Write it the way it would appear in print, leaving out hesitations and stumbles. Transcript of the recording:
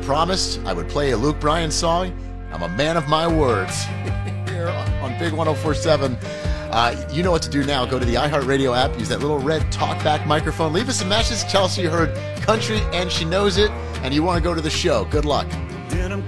promised I would play a Luke Bryan song. I'm a man of my words. Here on Big 104.7. You know what to do now. Go to the iHeartRadio app. Use that little red talkback microphone. Leave us a message. Tell us you heard country and she knows it, and you want to go to the show. Good luck.